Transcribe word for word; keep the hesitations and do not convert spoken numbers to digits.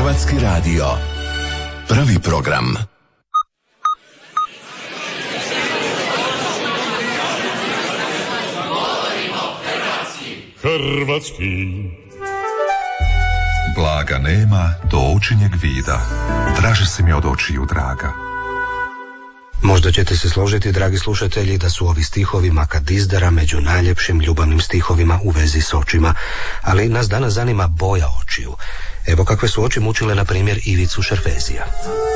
Hrvatski radio. Prvi program. Hrvatski. Blaga nema do očinjeg vida, draže si mi od očiju draga. Možda ćete se složiti, dragi slušatelji, da su ovi stihovi Makadizdara među najljepšim ljubavnim stihovima u vezi s očima, ali nas danas zanima boja očiju. Evo kakve su oči mučile, na primjer, Ivicu Šerfezija.